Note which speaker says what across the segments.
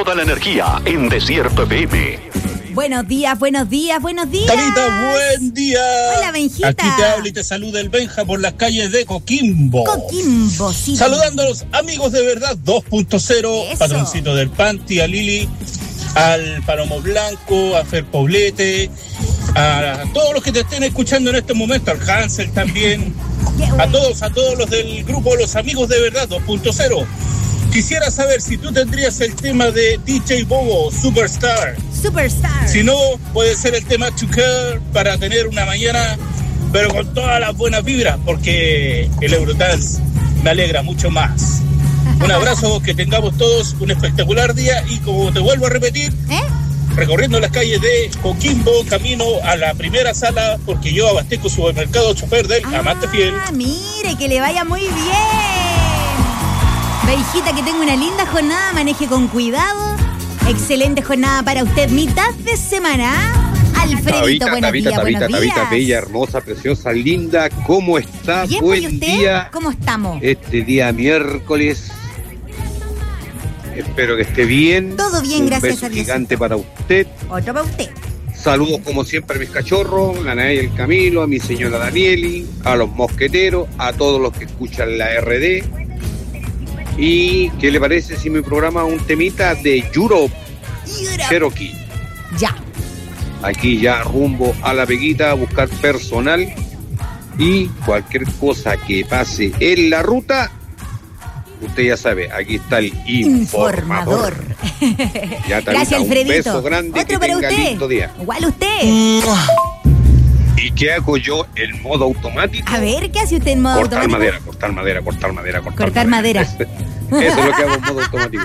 Speaker 1: toda la energía en Desierto FM.
Speaker 2: Buenos días, buenos días, buenos días.
Speaker 3: Talita, buen día.
Speaker 2: Hola, Benjita.
Speaker 3: Aquí te habla y te saluda el Benja por las calles de Coquimbo.
Speaker 2: Coquimbo, sí.
Speaker 3: Saludando a los amigos de verdad 2.0,
Speaker 2: Eso.
Speaker 3: Patroncito del Panty, a Lili, al Palomo Blanco, a Fer Poblete, a todos los que te estén escuchando en este momento, al Hansel también, a todos los del grupo Los Amigos de Verdad 2.0. Quisiera saber si tú tendrías el tema de DJ Bobo, Superstar.
Speaker 2: Superstar.
Speaker 3: Si no, puede ser el tema To Care para tener una mañana, pero con todas las buenas vibras, porque el Eurodance me alegra mucho más. Un abrazo, que tengamos todos un espectacular día y como te vuelvo a repetir, recorriendo las calles de Coquimbo, camino a la primera sala, porque yo abastezco supermercado chofer del Amante Fiel.
Speaker 2: Mire, que le vaya muy bien. Benjita, que tenga una linda jornada, maneje con cuidado. Excelente jornada para usted, mitad de semana. Alfredito, buenos días.
Speaker 4: Tabita, bella, hermosa, preciosa, linda, ¿cómo está?
Speaker 2: Bien,
Speaker 4: buen
Speaker 2: ¿y usted?
Speaker 4: día.
Speaker 2: ¿Cómo estamos?
Speaker 4: Este día miércoles. Espero que esté bien.
Speaker 2: Todo bien, gracias
Speaker 4: beso
Speaker 2: a Dios.
Speaker 4: gigante para usted.
Speaker 2: Otro para usted.
Speaker 4: Saludos como siempre a mis cachorros, a Nadia y el Camilo, a mi señora Danieli, a los mosqueteros, a todos los que escuchan la RD. ¿Y qué le parece si mi programa un temita de Europe Cherokee?
Speaker 2: Ya.
Speaker 4: Aquí ya rumbo a la Peguita a buscar personal y cualquier cosa que pase en la ruta, usted ya sabe, aquí está el informador. Ya, Talita,
Speaker 2: Gracias, Alfredito.
Speaker 4: un beso grande,
Speaker 2: Otro
Speaker 4: que
Speaker 2: para
Speaker 4: tenga
Speaker 2: usted.
Speaker 4: lindo día.
Speaker 2: Igual usted.
Speaker 4: ¿Y qué hago yo en modo automático?
Speaker 2: A ver, ¿qué hace usted en modo
Speaker 4: Cortar
Speaker 2: automático?
Speaker 4: madera. Cortar madera.
Speaker 2: Cortar madera.
Speaker 4: Eso es lo que hago en modo automático.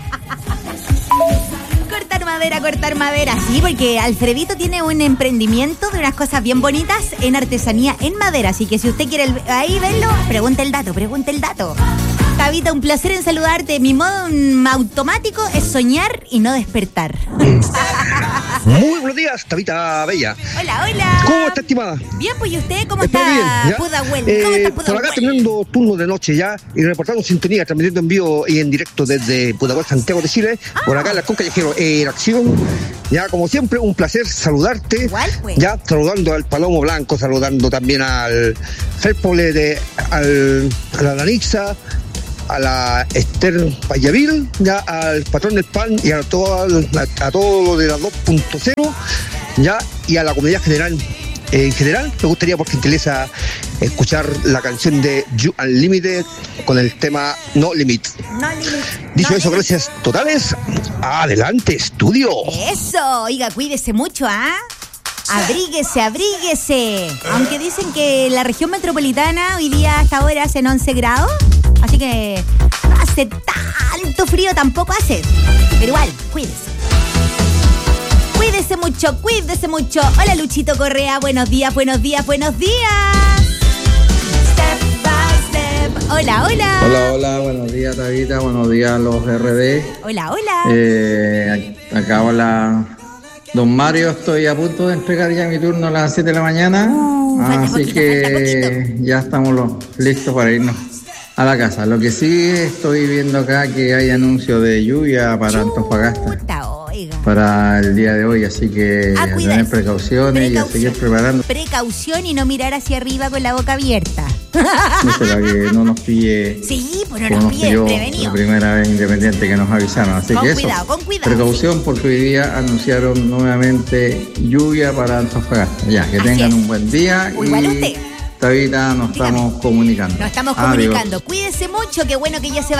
Speaker 2: Cortar madera, sí, porque Alfredito tiene un emprendimiento de unas cosas bien bonitas en artesanía en madera, así que si usted quiere ahí verlo, pregunte el dato. Tabita, un placer en saludarte. Mi modo automático es soñar y no despertar.
Speaker 5: Muy buenos días, Tabita Bella.
Speaker 2: Hola.
Speaker 5: ¿Cómo está, estimada?
Speaker 2: Bien, pues, ¿y usted cómo
Speaker 5: Estoy
Speaker 2: está,
Speaker 5: bien, ¿ya?
Speaker 2: Pudahuel? ¿Cómo está
Speaker 5: por acá
Speaker 2: Pudahuel?
Speaker 5: teniendo turno de noche ya y reportando sintonía, transmitiendo en vivo y en directo desde Pudahuel, Santiago de Chile. Por acá en la Con Callejero en acción. Ya, como siempre, un placer saludarte.
Speaker 2: Igual, pues.
Speaker 5: Ya, saludando al Palomo Blanco, saludando también al Ferpole, a la Danixa, a la Esther Vallavil, ya al patrón del PAN y a todo lo de la 2.0, ya, y a la comunidad general. En general, me gustaría por gentileza escuchar la canción de You Unlimited con el tema No Limit.
Speaker 2: No limit.
Speaker 5: Dicho
Speaker 2: No
Speaker 5: eso,
Speaker 2: limit.
Speaker 5: gracias totales. Adelante, estudio.
Speaker 2: Eso, oiga, cuídese mucho, ¿ah? Abríguese. Aunque dicen que la región metropolitana hoy día hasta ahora hacen 11 grados, así que no hace tanto frío, tampoco hace. Pero igual, cuídese. Cuídese mucho. Hola, Luchito Correa, buenos días. Step by step. Hola.
Speaker 6: Hola, buenos días, Tabita, buenos días los RD.
Speaker 2: Hola.
Speaker 6: Acá hola, don Mario, estoy a punto de entregar ya mi turno a las 7 de la mañana,
Speaker 2: falta
Speaker 6: así
Speaker 2: poquito,
Speaker 6: que ya estamos listos para irnos a la casa. Lo que sí estoy viendo acá que hay anuncio de lluvia para Antofagasta
Speaker 2: Chuta, oiga.
Speaker 6: para el día de hoy, así que a
Speaker 2: cuídese.
Speaker 6: tener precauciones y a seguir preparando.
Speaker 2: Precaución y no mirar hacia arriba con la boca abierta.
Speaker 6: No será que no nos pille.
Speaker 2: Sí, pues no
Speaker 6: como
Speaker 2: nos
Speaker 6: nos
Speaker 2: pille
Speaker 6: pilló
Speaker 2: desprevenido.
Speaker 6: la primera vez Independiente que nos avisaron, así
Speaker 2: Con
Speaker 6: que
Speaker 2: cuidado.
Speaker 6: precaución, porque hoy día anunciaron nuevamente lluvia para Antofagasta. Ya, que
Speaker 2: Así
Speaker 6: tengan
Speaker 2: es.
Speaker 6: un buen día.
Speaker 2: Igual
Speaker 6: y
Speaker 2: usted.
Speaker 6: Tabita, nos
Speaker 2: Dígame.
Speaker 6: estamos comunicando.
Speaker 2: Nos estamos
Speaker 6: Adiós.
Speaker 2: comunicando. Cuídese mucho, qué bueno que ya se va.